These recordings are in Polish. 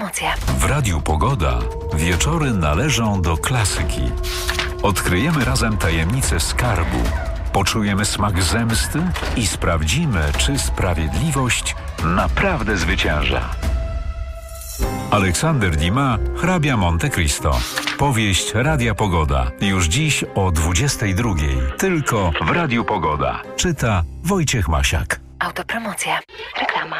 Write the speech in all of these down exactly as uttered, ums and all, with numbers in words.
Autopromocja. W Radiu Pogoda wieczory należą do klasyki. Odkryjemy razem tajemnicę skarbu, poczujemy smak zemsty i sprawdzimy, czy sprawiedliwość naprawdę zwycięża. Aleksander Dumas, hrabia Monte Cristo. Powieść Radia Pogoda. Już dziś o dwudziestej drugiej. Tylko w Radiu Pogoda. Czyta Wojciech Masiak. Autopromocja. Reklama.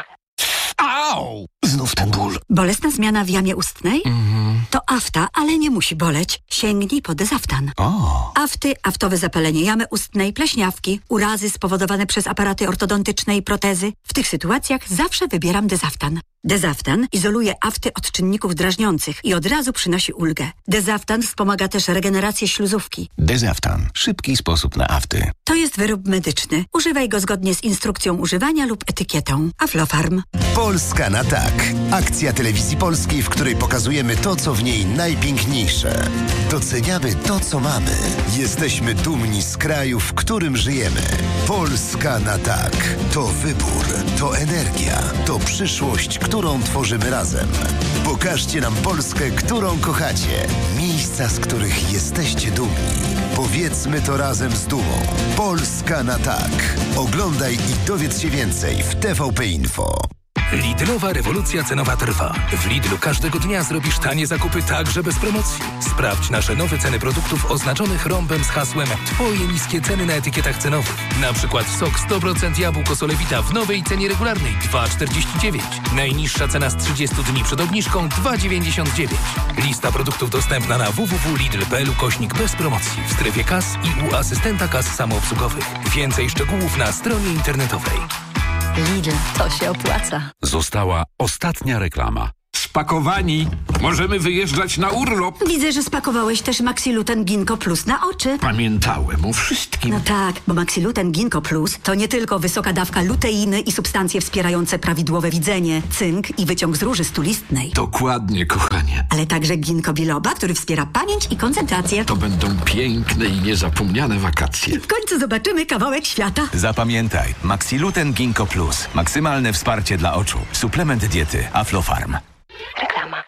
Au! Znów ten ból. Bolesna zmiana w jamie ustnej? Mhm. To afta, ale nie musi boleć. Sięgnij po Dezaftan. O. Afty, aftowe zapalenie jamy ustnej, pleśniawki, urazy spowodowane przez aparaty ortodontyczne i protezy. W tych sytuacjach zawsze wybieram Dezaftan. Dezaftan izoluje afty od czynników drażniących i od razu przynosi ulgę. Dezaftan wspomaga też regenerację śluzówki. Dezaftan. Szybki sposób na afty. To jest wyrób medyczny. Używaj go zgodnie z instrukcją używania lub etykietą. Aflofarm. Polska na tak. Akcja Telewizji Polskiej, w której pokazujemy to, co w niej najpiękniejsze. Doceniamy to, co mamy. Jesteśmy dumni z kraju, w którym żyjemy. Polska na tak. To wybór, to energia, to przyszłość, którą tworzymy razem. Pokażcie nam Polskę, którą kochacie. Miejsca, z których jesteście dumni. Powiedzmy to razem z dumą. Polska na tak. Oglądaj i dowiedz się więcej w T V P Info. Lidlowa rewolucja cenowa trwa. W Lidlu każdego dnia zrobisz tanie zakupy także bez promocji. Sprawdź nasze nowe ceny produktów oznaczonych rąbem z hasłem Twoje niskie ceny na etykietach cenowych. Na przykład sok sto procent jabłko Solewita w nowej cenie regularnej dwa czterdzieści dziewięć. Najniższa cena z trzydziestu dni przed obniżką dwa dziewięćdziesiąt dziewięć. Lista produktów dostępna na w w w kropka lidl kropka p l ukośnik bez promocji w strefie kas i u asystenta kas samoobsługowych. Więcej szczegółów na stronie internetowej. Lidl, to się opłaca. Została ostatnia reklama. Spakowani. Możemy wyjeżdżać na urlop. Widzę, że spakowałeś też Maxiluten Ginkgo Plus na oczy. Pamiętałem o wszystkim. No tak, bo Maxiluten Ginkgo Plus to nie tylko wysoka dawka luteiny i substancje wspierające prawidłowe widzenie, cynk i wyciąg z róży stulistnej. Dokładnie, kochanie. Ale także ginkgo biloba, który wspiera pamięć i koncentrację. To będą piękne i niezapomniane wakacje. W końcu zobaczymy kawałek świata. Zapamiętaj. Maxiluten Ginkgo Plus. Maksymalne wsparcie dla oczu. Suplement diety Aflofarm. Reklama.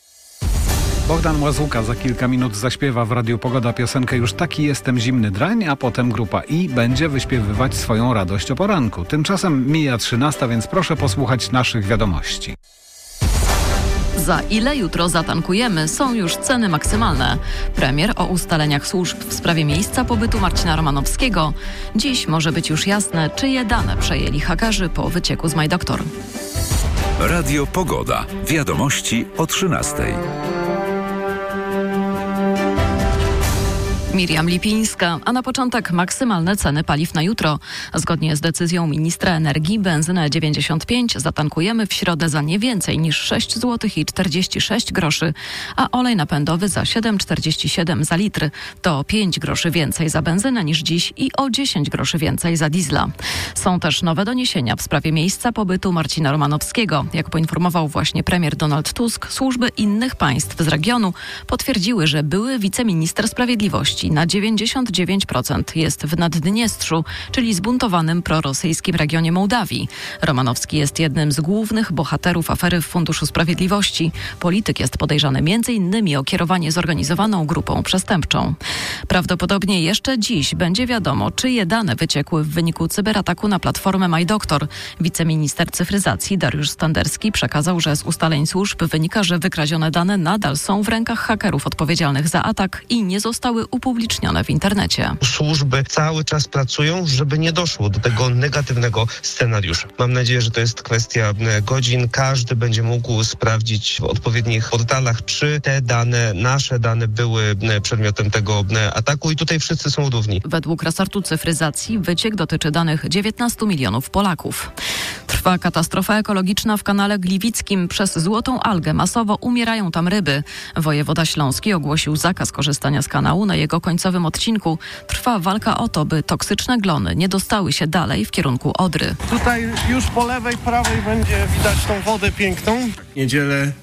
Bogdan Łazuka za kilka minut zaśpiewa w Radiu Pogoda piosenkę Już taki jestem zimny drań, a potem grupa I będzie wyśpiewywać swoją radość o poranku. Tymczasem mija trzynasta, więc proszę posłuchać naszych wiadomości. Za ile jutro zatankujemy, są już ceny maksymalne. Premier o ustaleniach służb w sprawie miejsca pobytu Marcina Romanowskiego. Dziś może być już jasne, czyje dane przejęli hakerzy po wycieku z MyDoktor. Radio Pogoda. Wiadomości o trzynastej. Miriam Lipińska, a na początek maksymalne ceny paliw na jutro. Zgodnie z decyzją ministra energii benzynę dziewięćdziesiąt pięć zatankujemy w środę za nie więcej niż sześć złotych i czterdzieści sześć groszy, a olej napędowy za siedem czterdzieści siedem za litr. To pięć groszy więcej za benzynę niż dziś i o dziesięć groszy więcej za diesla. Są też nowe doniesienia w sprawie miejsca pobytu Marcina Romanowskiego. Jak poinformował właśnie premier Donald Tusk, służby innych państw z regionu potwierdziły, że były wiceminister sprawiedliwości na dziewięćdziesiąt dziewięć procent jest w Naddniestrzu, czyli zbuntowanym prorosyjskim regionie Mołdawii. Romanowski jest jednym z głównych bohaterów afery w Funduszu Sprawiedliwości. Polityk jest podejrzany między innymi o kierowanie zorganizowaną grupą przestępczą. Prawdopodobnie jeszcze dziś będzie wiadomo, czyje dane wyciekły w wyniku cyberataku na platformę MyDoktor. Wiceminister cyfryzacji Dariusz Standerski przekazał, że z ustaleń służb wynika, że wykradzione dane nadal są w rękach hakerów odpowiedzialnych za atak i nie zostały upublicznione w internecie. Służby cały czas pracują, żeby nie doszło do tego negatywnego scenariusza. Mam nadzieję, że to jest kwestia godzin. Każdy będzie mógł sprawdzić w odpowiednich portalach, czy te dane, nasze dane były przedmiotem tego ataku i tutaj wszyscy są równi. Według resortu cyfryzacji wyciek dotyczy danych dziewiętnastu milionów Polaków. Trwa katastrofa ekologiczna w kanale Gliwickim. Przez złotą algę masowo umierają tam ryby. Wojewoda śląski ogłosił zakaz korzystania z kanału na jego końcowym odcinku. Trwa walka o to, by toksyczne glony nie dostały się dalej w kierunku Odry. Tutaj już po lewej, prawej będzie widać tą wodę piękną. W niedzielę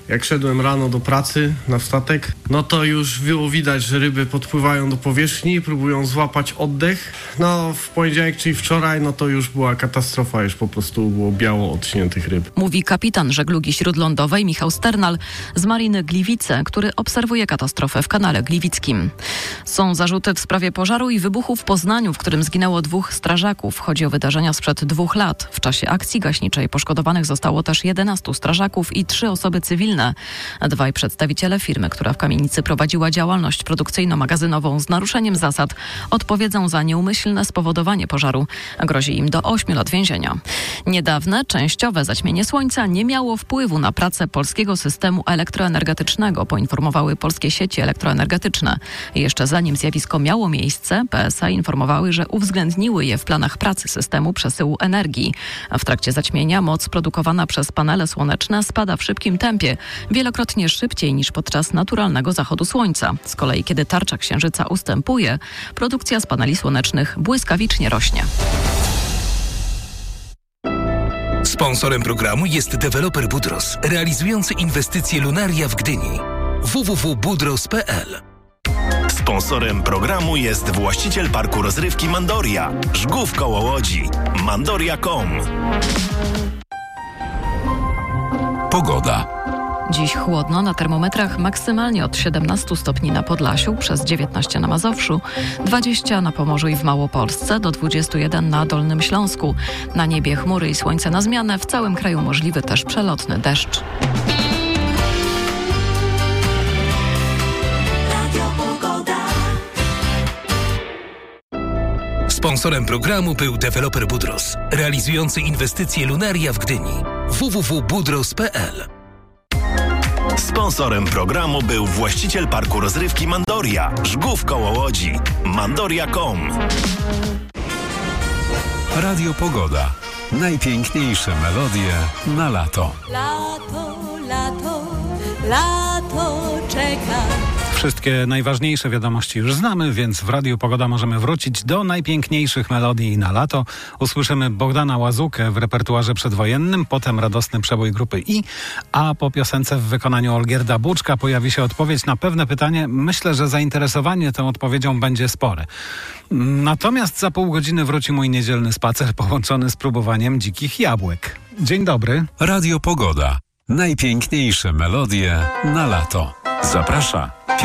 Jak szedłem rano do pracy na statek, no to już było widać, że ryby podpływają do powierzchni, próbują złapać oddech. No w poniedziałek, czyli wczoraj, no to już była katastrofa, już po prostu było biało od śniętych ryb. Mówi kapitan żeglugi śródlądowej Michał Sternal z Mariny Gliwice, który obserwuje katastrofę w kanale gliwickim. Są zarzuty w sprawie pożaru i wybuchu w Poznaniu, w którym zginęło dwóch strażaków. Chodzi o wydarzenia sprzed dwóch lat. W czasie akcji gaśniczej poszkodowanych zostało też jedenastu strażaków i trzy osoby cywilne. Dwaj przedstawiciele firmy, która w kamienicy prowadziła działalność produkcyjno-magazynową z naruszeniem zasad, odpowiedzą za nieumyślne spowodowanie pożaru. Grozi im do ośmiu lat więzienia. Niedawne, częściowe zaćmienie słońca nie miało wpływu na pracę polskiego systemu elektroenergetycznego, poinformowały polskie sieci elektroenergetyczne. Jeszcze zanim zjawisko miało miejsce, P S A informowały, że uwzględniły je w planach pracy systemu przesyłu energii. W trakcie zaćmienia moc produkowana przez panele słoneczne spada w szybkim tempie, wielokrotnie szybciej niż podczas naturalnego zachodu słońca. Z kolei kiedy tarcza księżyca ustępuje, produkcja z paneli słonecznych błyskawicznie rośnie. Sponsorem programu jest deweloper Budros, realizujący inwestycje Lunaria w Gdyni. w w w kropka budros kropka p l. Sponsorem programu jest właściciel parku rozrywki Mandoria, Żgów koło Łodzi, mandoria kropka com. Pogoda. Dziś chłodno, na termometrach maksymalnie od siedemnastu stopni na Podlasiu, przez dziewiętnaście na Mazowszu, dwadzieścia na Pomorzu i w Małopolsce, do dwudziestu jeden na Dolnym Śląsku. Na niebie chmury i słońce na zmianę, w całym kraju możliwy też przelotny deszcz. Sponsorem programu był deweloper Budros, realizujący inwestycje Lunaria w Gdyni. w w w kropka budros kropka p l. Sponsorem programu był właściciel parku rozrywki Mandoria, Żgów koło Łodzi, mandoria kropka com. Radio Pogoda. Najpiękniejsze melodie na lato. Lato, lato, lato czeka. Wszystkie najważniejsze wiadomości już znamy, więc w Radiu Pogoda możemy wrócić do najpiękniejszych melodii na lato. Usłyszymy Bogdana Łazukę w repertuarze przedwojennym, potem radosny przebój grupy I, a po piosence w wykonaniu Olgierda Buczka pojawi się odpowiedź na pewne pytanie. Myślę, że zainteresowanie tą odpowiedzią będzie spore. Natomiast za pół godziny wróci mój niedzielny spacer połączony z próbowaniem dzikich jabłek. Dzień dobry. Radio Pogoda. Najpiękniejsze melodie na lato. Zaprasza